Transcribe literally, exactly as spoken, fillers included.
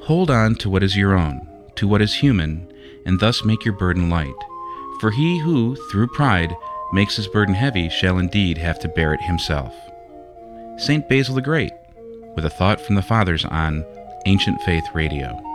Hold on to what is your own, to what is human, and thus make your burden light. For he who, through pride, makes his burden heavy shall indeed have to bear it himself. Saint Basil the Great, with a thought from the Fathers on Ancient Faith Radio.